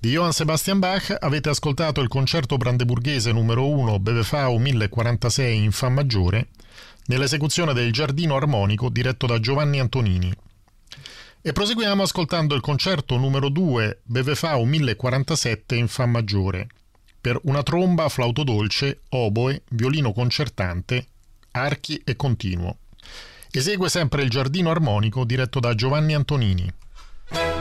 Di Johann Sebastian Bach avete ascoltato il concerto brandeburghese numero 1 BWV 1046 in Fa maggiore nell'esecuzione del Giardino Armonico diretto da Giovanni Antonini. E proseguiamo ascoltando il concerto numero 2 BWV 1047 in Fa maggiore per una tromba, flauto dolce, oboe, violino concertante, archi e continuo. Esegue sempre il Giardino Armonico diretto da Giovanni Antonini.